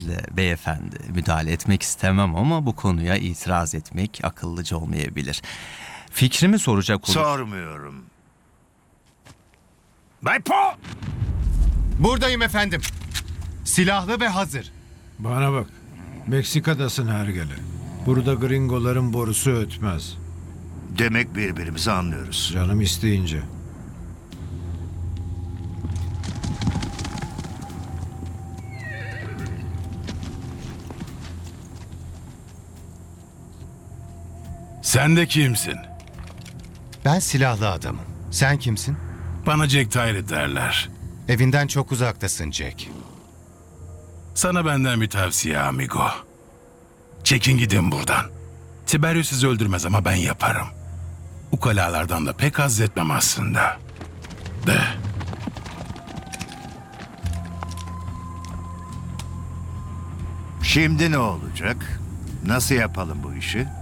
Beyefendi, müdahale etmek istemem ama bu konuya itiraz etmek akıllıca olmayabilir. Fikrimi soracak olur. Sormuyorum. Bay Po! Buradayım efendim. Silahlı ve hazır. Bana bak. Meksika'dasın hergele. Burada gringoların borusu ötmez. Demek birbirimizi anlıyoruz. Canım isteyince. Sen de kimsin? Ben silahlı adamım. Sen kimsin? Bana Jack Tyree derler. Evinden çok uzaktasın Jack. Sana benden bir tavsiye amigo. Çekin gidin buradan. Tiberius sizi öldürmez ama ben yaparım. Ukalalardan da pek haz etmem aslında. De. Şimdi ne olacak? Nasıl yapalım bu işi?